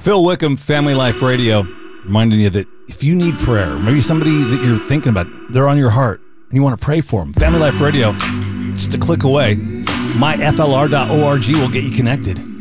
Phil Wickham, Family Life Radio, reminding you that if you need prayer, maybe somebody that you're thinking about, they're on your heart, and you want to pray for them, Family Life Radio, just a click away, myflr.org will get you connected.